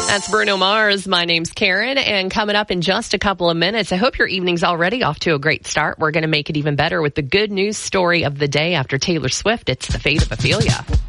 That's Bruno Mars. My name's Karen, and coming up in just a couple of minutes, I hope your evening's already off to a great start. We're going to make it even better with the good news story of the day after Taylor Swift. It's the fate of Ophelia.